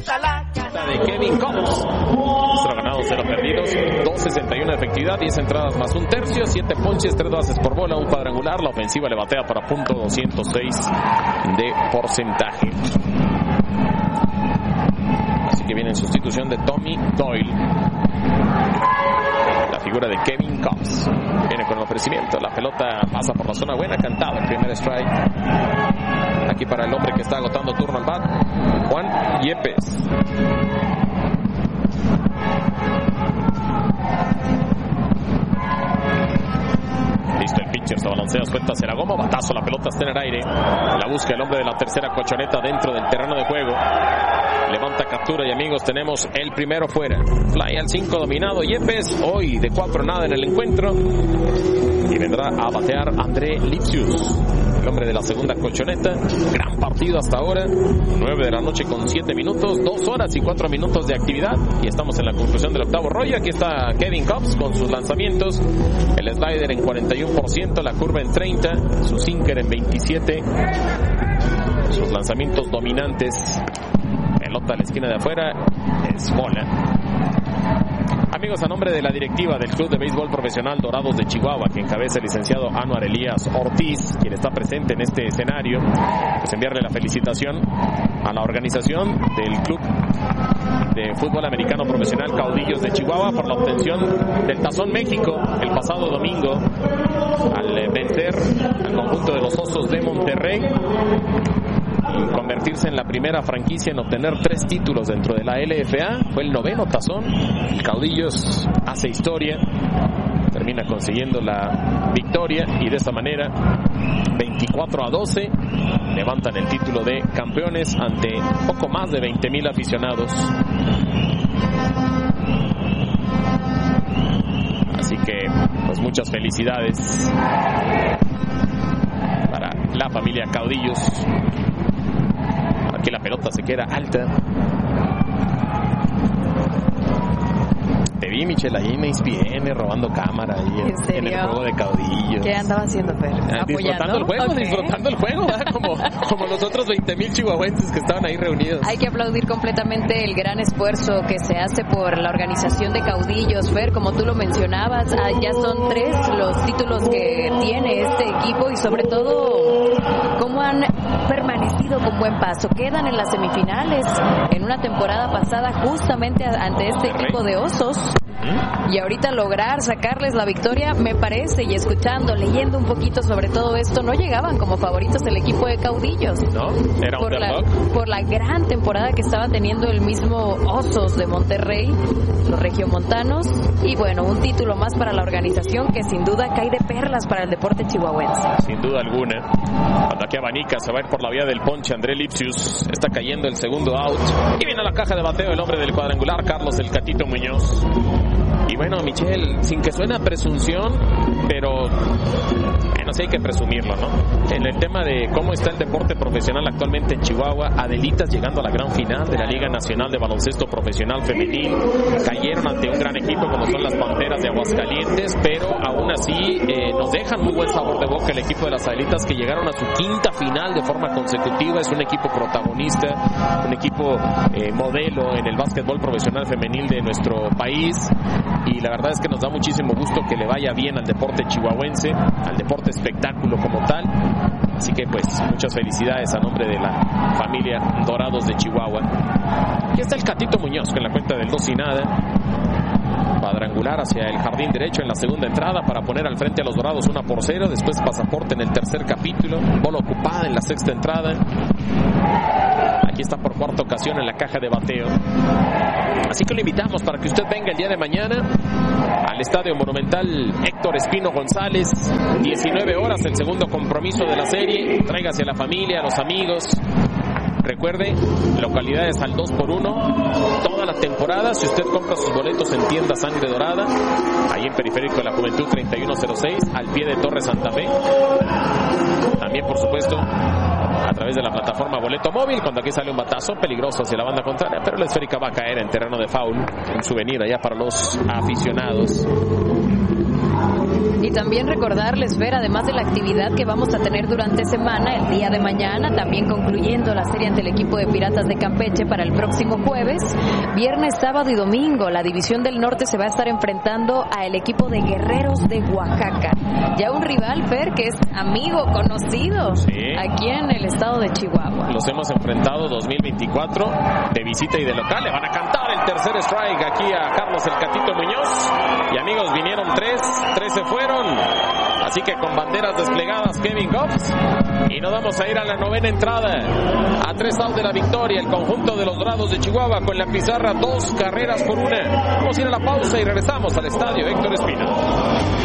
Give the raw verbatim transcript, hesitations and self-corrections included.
de Kevin Cobbs. cero ganados, cero perdidos, dos sesenta y uno de efectividad, diez entradas más un tercio, siete ponches, tres bases por bola, un cuadrangular. La ofensiva le batea para punto doscientos seis de porcentaje. Así que viene en sustitución de Tommy Doyle. La figura de Kevin Cobbs viene con el ofrecimiento. La pelota pasa por la zona buena, cantado el primer strike. Aquí para el hombre que está agotando turno al bat, Juan Yepes. Listo el pitcher, se balancea, suelta hacia la goma, batazo, la pelota está en el aire. La busca el hombre de la tercera colchoneta dentro del terreno de juego. Levanta captura y amigos, tenemos el primero fuera. Fly al cinco dominado Yepes, hoy de cuatro nada en el encuentro. Y vendrá a batear André Lipsius, el hombre de la segunda colchoneta. Gran partido hasta ahora, nueve de la noche con siete minutos, dos horas y cuatro minutos de actividad. Y estamos en la conclusión del octavo rollo. Aquí está Kevin Cobbs con sus lanzamientos. El slider en cuarenta y uno por ciento, la curva en treinta, su sinker en veintisiete. Sus lanzamientos dominantes. Pelota a la esquina de afuera, es bola. Amigos, a nombre de la directiva del Club de Béisbol Profesional Dorados de Chihuahua, que encabeza el licenciado Anuar Elías Ortiz, quien está presente en este escenario, pues enviarle la felicitación a la organización del Club de Fútbol Americano Profesional Caudillos de Chihuahua por la obtención del Tazón México el pasado domingo al vencer al conjunto de los Osos de Monterrey y convertirse en la primera franquicia en obtener tres títulos dentro de la L F A. Fue el noveno tazón. El Caudillos hace historia, termina consiguiendo la victoria y de esta manera veinticuatro a doce levantan el título de campeones ante poco más de veinte mil aficionados. Así que pues muchas felicidades para la familia Caudillos. Aquí la pelota se queda alta. Te vi, Michelle, ahí en E S P N robando cámara ahí en, en el juego de Caudillos. ¿Qué andaba haciendo, Fer? Ah, disfrutando el juego, okay. disfrutando el juego, ¿verdad? Como, como los otros veinte mil chihuahuenses que estaban ahí reunidos. Hay que aplaudir completamente el gran esfuerzo que se hace por la organización de Caudillos, Fer, como tú lo mencionabas, ya son tres los títulos que tiene este equipo y sobre todo cómo han permanecido con buen paso. Quedan en las semifinales en una temporada pasada justamente ante este equipo de Osos. Y ahorita lograr sacarles la victoria, me parece, y escuchando, leyendo un poquito sobre todo esto, no llegaban como favoritos el equipo de Caudillos. No, era por la, por la gran temporada que estaba teniendo el mismo Osos de Monterrey, los regiomontanos, y bueno, un título más para la organización que sin duda cae de perlas para el deporte chihuahuense. Sin duda alguna. Cuando aquí abanica, se va a ir por la vía del ponche André Lipsius, está cayendo el segundo out, y viene a la caja de bateo el hombre del cuadrangular, Carlos el Catito Muñoz. Y bueno, Michelle, sin que suene a presunción, pero bueno, sí hay que presumirlo, ¿no? En el tema de cómo está el deporte profesional actualmente en Chihuahua, Adelitas llegando a la gran final de la Liga Nacional de Baloncesto Profesional Femenil, cayeron ante un gran equipo como son las Panteras de Aguascalientes, pero aún así eh, nos dejan muy buen sabor de boca el equipo de las Adelitas, que llegaron a su quinta final de forma consecutiva. Es un equipo protagonista, un equipo eh, modelo en el básquetbol profesional femenil de nuestro país. Y la verdad es que nos da muchísimo gusto que le vaya bien al deporte chihuahuense, al deporte espectáculo como tal. Así que pues muchas felicidades a nombre de la familia Dorados de Chihuahua. Aquí está el Catito Muñoz con la cuenta del dos y nada. Cuadrangular hacia el jardín derecho en la segunda entrada para poner al frente a los Dorados una por cero. Después pasaporte en el tercer capítulo. Bola ocupada en la sexta entrada. Aquí está por cuarta ocasión en la caja de bateo. Así que lo invitamos para que usted venga el día de mañana al Estadio Monumental Héctor Espino González. diecinueve horas, el segundo compromiso de la serie. Tráigase a la familia, a los amigos. Recuerde, localidades al dos por uno toda la temporada. Si usted compra sus boletos en tienda Sangre Dorada, ahí en Periférico de la Juventud treinta y uno cero seis, al pie de Torre Santa Fe. También, por supuesto, a través de la plataforma Boleto Móvil, cuando aquí sale un batazo peligroso hacia la banda contraria, pero la esférica va a caer en terreno de foul. Un souvenir allá para los aficionados. Y también recordarles, Fer, además de la actividad que vamos a tener durante semana, el día de mañana, también concluyendo la serie ante el equipo de Piratas de Campeche para el próximo jueves, viernes, sábado y domingo, la División del Norte se va a estar enfrentando al equipo de Guerreros de Oaxaca. Ya un rival, Fer, que es amigo, conocido, sí, aquí en el estado de Chihuahua. Los hemos enfrentado dos mil veinticuatro, de visita y de local. Le van a cantar el tercer strike aquí a Carlos el Catito Muñoz. Y amigos, vinieron tres, tres se fueron. Así que con banderas desplegadas, Kevin Goffs. Y nos vamos a ir a la novena entrada. A tres outs de la victoria, el conjunto de los Dorados de Chihuahua con la pizarra dos carreras por una. Vamos a ir a la pausa y regresamos al estadio Héctor Espino.